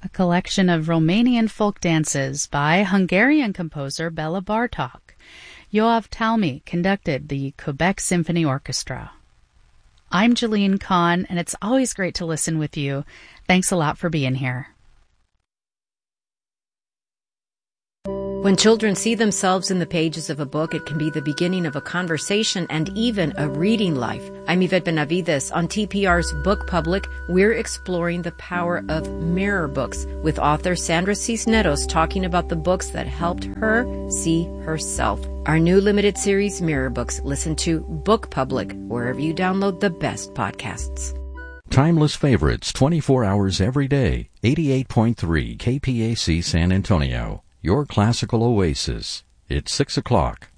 a collection of Romanian folk dances by Hungarian composer Bela Bartok. Yoav Talmi conducted the Quebec Symphony Orchestra. I'm Jeline Kahn, and it's always great to listen with you. Thanks a lot for being here. When children see themselves in the pages of a book, it can be the beginning of a conversation and even a reading life. I'm Yvette Benavides. On TPR's Book Public, we're exploring the power of mirror books with author Sandra Cisneros talking about the books that helped her see herself. Our new limited series, Mirror Books. Listen to Book Public wherever you download the best podcasts. Timeless favorites 24 hours every day. 88.3 KPAC San Antonio. Your classical oasis. It's 6 o'clock.